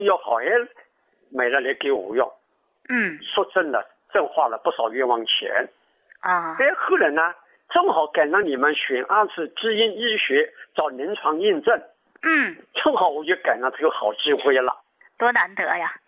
药好，买了来给我用。说真的，挣花了不少冤枉钱。后来呢，正好赶上你们选2次基因医学找临床验证。正好我就赶上这个好机会了。 多难得呀！